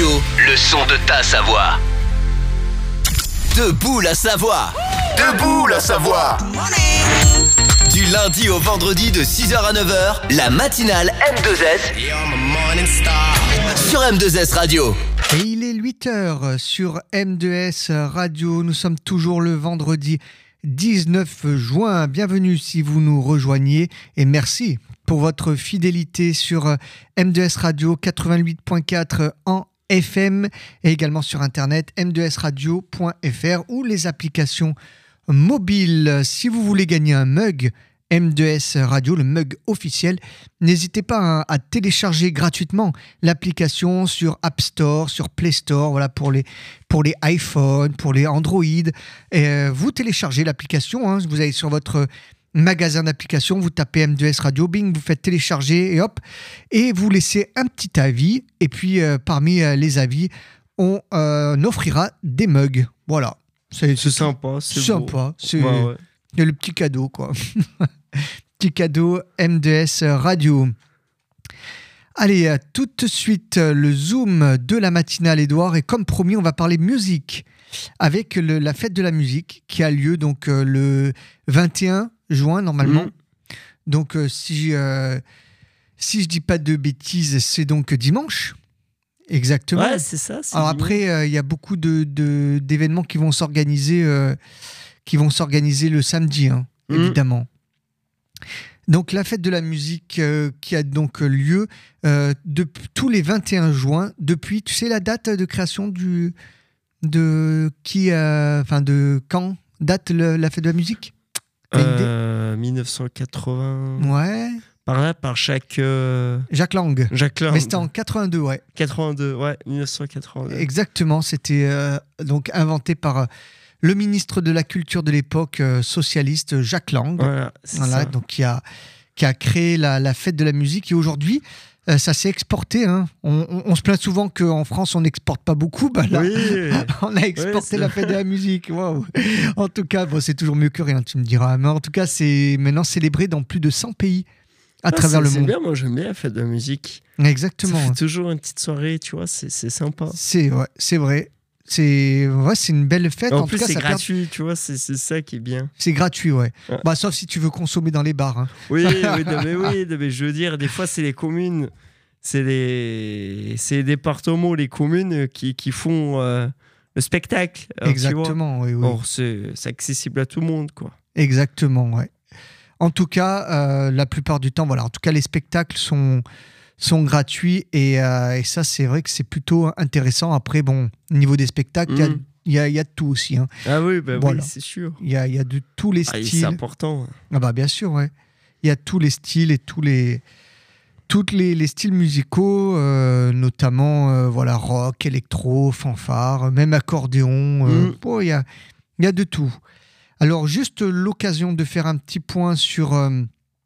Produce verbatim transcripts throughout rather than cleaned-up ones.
Radio, le son de ta Savoie. Debout la Savoie. Debout la Savoie. Du lundi au vendredi de six heures à neuf heures, la matinale M deux S sur M deux S Radio. Et il est huit heures sur M deux S Radio. Nous sommes toujours le vendredi dix-neuf juin. Bienvenue si vous nous rejoignez et merci pour votre fidélité sur M deux S Radio quatre-vingt-huit virgule quatre en F M et également sur internet m deux s radio point f r ou les applications mobiles. Si vous voulez gagner un mug M deux S Radio, le mug officiel, n'hésitez pas à, à télécharger gratuitement l'application sur App Store, sur Play Store, voilà, pour les, pour les iPhones, pour les Android. Et, euh, vous téléchargez l'application, hein, vous allez sur votre magasin d'applications, vous tapez M deux S Radio, bing, vous faites télécharger et hop, et vous laissez un petit avis. Et puis, euh, parmi euh, les avis, on euh, offrira des mugs. Voilà. C'est, c'est sympa, c'est sympa. Beau. C'est ouais, ouais. le petit cadeau, quoi. Petit cadeau M deux S Radio. Allez, tout de suite, le zoom de la matinale, Édouard. Et comme promis, on va parler musique avec le, la fête de la musique qui a lieu donc euh, le vingt et un juin, normalement. Mmh. Donc, euh, si, euh, si je dis pas de bêtises, c'est donc dimanche. Exactement. Ouais, c'est ça. C'est Alors dimanche. après, il euh, y a beaucoup de, de, d'événements qui vont s'organiser, euh, qui vont s'organiser le samedi, hein, mmh. évidemment. Donc la fête de la musique euh, qui a donc lieu euh, de, tous les vingt et un juin, depuis, tu sais la date de création du, de qui, enfin euh, de quand date le, la fête de la musique? euh, dix-neuf cent quatre-vingts. Ouais. Par là, par chaque. Euh... Jacques Lang. Jacques Lang. Mais c'était en quatre-vingt-deux, ouais. quatre-vingt-deux, ouais, dix-neuf cent quatre-vingt-deux. Exactement, c'était euh, donc inventé par euh, le ministre de la Culture de l'époque euh, socialiste, Jacques Lang. Voilà, c'est voilà ça. Donc qui a, qui a créé la, la fête de la musique. Et aujourd'hui, euh, ça s'est exporté. Hein. On, on, on se plaint souvent qu'en France, on n'exporte pas beaucoup. Bah là, oui. on a exporté oui, la fête de la musique. Wow. En tout cas, bon, c'est toujours mieux que rien, tu me diras. Mais en tout cas, c'est maintenant célébré dans plus de cent pays à ah, travers c'est, le c'est monde. C'est bien, moi j'aime bien la fête de la musique. Exactement. Ça fait toujours une petite soirée, tu vois, c'est, c'est sympa. C'est, ouais, c'est vrai. C'est, ouais, c'est une belle fête. En, en plus, tout cas, c'est ça gratuit, perd... tu vois, c'est, c'est ça qui est bien. C'est gratuit, ouais. ouais. Bah, sauf si tu veux consommer dans les bars. Hein. Oui, oui, non, mais oui, non, mais je veux dire, des fois, c'est les communes, c'est les, c'est les départements, les communes qui, qui font euh, le spectacle. Alors, exactement, oui, oui. Or, c'est, c'est accessible à tout le monde, quoi. Exactement, ouais. En tout cas, euh, la plupart du temps, voilà. En tout cas, les spectacles sont, sont gratuits et, euh, et ça, c'est vrai que c'est plutôt intéressant. Après, bon, au niveau des spectacles, il mmh. y, y, a, y a de tout aussi. Hein. Ah oui, bah voilà. oui, c'est sûr. Il y a, y a de tous les styles. Ah, c'est important. Ah bah bien sûr, ouais. Il y a tous les styles et tous les, toutes les, les styles musicaux, euh, notamment euh, voilà, rock, électro, fanfare, même accordéon. Il euh, mmh. bon, y, a, y a de tout. Alors, juste l'occasion de faire un petit point sur, euh,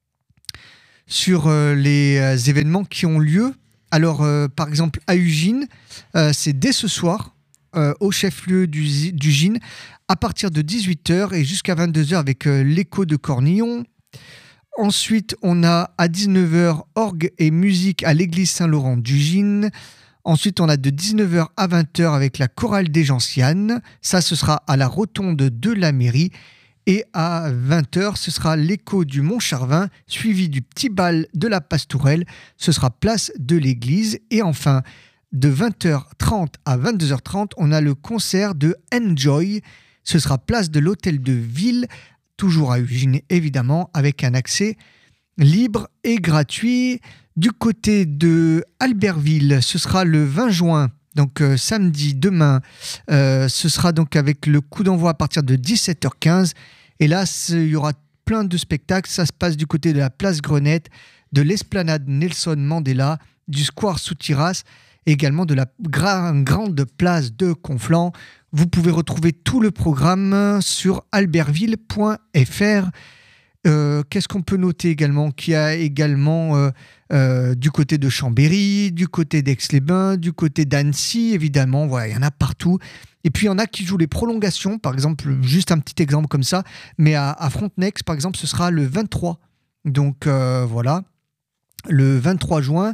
sur euh, les euh, événements qui ont lieu. Alors, euh, par exemple, à Ugine, euh, c'est dès ce soir, euh, au chef-lieu du, d'Ugine, à partir de dix-huit heures et jusqu'à vingt-deux heures avec euh, l'écho de Cornillon. Ensuite, on a à dix-neuf heures, orgue et musique à l'église Saint-Laurent d'Ugine. Ensuite, on a de dix-neuf heures à vingt heures avec la chorale des Gentianes. Ça, ce sera à la rotonde de la mairie. Et à vingt heures, ce sera l'écho du Mont-Charvin, suivi du petit bal de la Pastourelle. Ce sera place de l'église. Et enfin, de vingt heures trente à vingt-deux heures trente, on a le concert de Enjoy. Ce sera place de l'Hôtel de Ville, toujours à Ugine, évidemment, avec un accès libre et gratuit. Du côté de Albertville, ce sera le vingt juin, donc euh, samedi, demain. Euh, ce sera donc avec le coup d'envoi à partir de dix-sept heures quinze. Et là, il y aura plein de spectacles. Ça se passe du côté de la place Grenette, de l'esplanade Nelson Mandela, du square Soutiras, et également de la gra- grande place de Conflans. Vous pouvez retrouver tout le programme sur albertville point f r. Euh, qu'est-ce qu'on peut noter également? Qu'il y a également euh, euh, du côté de Chambéry, du côté d'Aix-les-Bains, du côté d'Annecy, évidemment. Voilà, il y en a partout. Et puis, il y en a qui jouent les prolongations. Par exemple, juste un petit exemple comme ça. Mais à, à Frontenex, par exemple, ce sera le vingt-trois. Donc, euh, voilà. Le vingt-trois juin,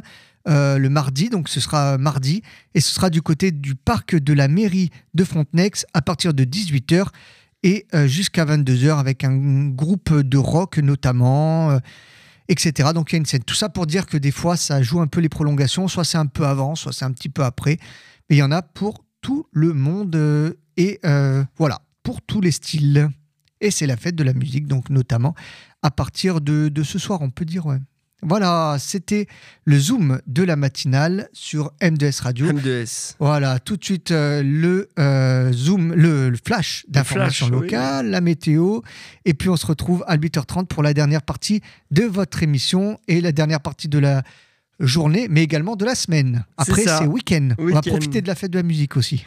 euh, le mardi, donc ce sera mardi, et ce sera du côté du parc de la mairie de Frontenex à partir de dix-huit heures et euh, jusqu'à vingt-deux heures avec un groupe de rock notamment, euh, et cetera. Donc il y a une scène. Tout ça pour dire que des fois ça joue un peu les prolongations, soit c'est un peu avant, soit c'est un petit peu après, mais il y en a pour tout le monde euh, et euh, voilà, pour tous les styles. Et c'est la fête de la musique, donc notamment à partir de, de ce soir, on peut dire, ouais. Voilà, c'était le Zoom de la matinale sur M deux S Radio. M deux S. Voilà, tout de suite euh, le euh, Zoom, le, le flash d'informations locales, oui. La météo. Et puis on se retrouve à huit heures trente pour la dernière partie de votre émission et la dernière partie de la journée, mais également de la semaine. Après, c'est, c'est week-end. week-end. On va profiter de la fête de la musique aussi.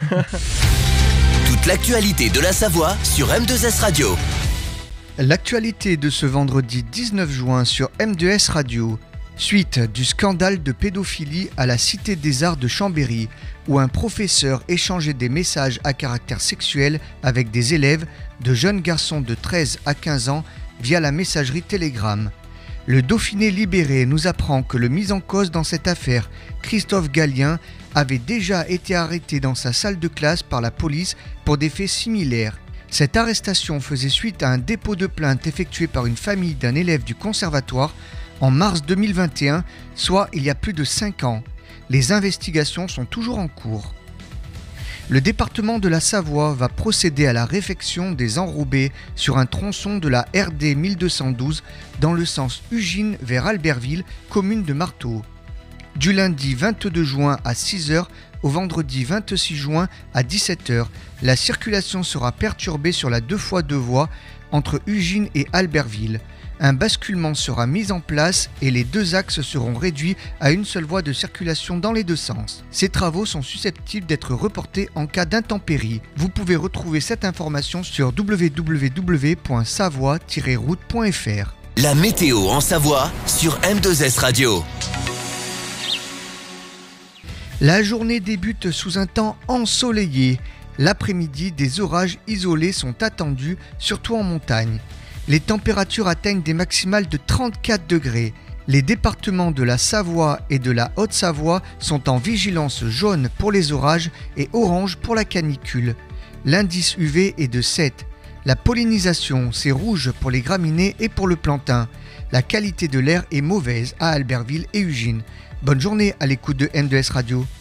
Toute l'actualité de la Savoie sur M deux S Radio. L'actualité de ce vendredi dix-neuf juin sur M deux S Radio. Suite du scandale de pédophilie à la Cité des Arts de Chambéry, où un professeur échangeait des messages à caractère sexuel avec des élèves, de jeunes garçons de treize à quinze ans, via la messagerie Telegram. Le Dauphiné libéré nous apprend que le mis en cause dans cette affaire, Christophe Gallien, avait déjà été arrêté dans sa salle de classe par la police pour des faits similaires. Cette arrestation faisait suite à un dépôt de plainte effectué par une famille d'un élève du conservatoire en mars deux mille vingt et un, soit il y a plus de cinq ans. Les investigations sont toujours en cours. Le département de la Savoie va procéder à la réfection des enrobés sur un tronçon de la R D mille deux cent douze dans le sens Ugine vers Albertville, commune de Marteau. Du lundi vingt-deux juin à six heures au vendredi vingt-six juin à dix-sept heures, la circulation sera perturbée sur la deux fois deux voies entre Ugine et Albertville. Un basculement sera mis en place et les deux axes seront réduits à une seule voie de circulation dans les deux sens. Ces travaux sont susceptibles d'être reportés en cas d'intempéries. Vous pouvez retrouver cette information sur w w w point savoie tiret route point f r. La météo en Savoie sur M deux S Radio. La journée débute sous un temps ensoleillé. L'après-midi, des orages isolés sont attendus, surtout en montagne. Les températures atteignent des maximales de trente-quatre degrés. Les départements de la Savoie et de la Haute-Savoie sont en vigilance jaune pour les orages et orange pour la canicule. L'indice U V est de sept. La pollinisation, c'est rouge pour les graminées et pour le plantain. La qualité de l'air est mauvaise à Albertville et Ugine. Bonne journée à l'écoute de M deux S Radio.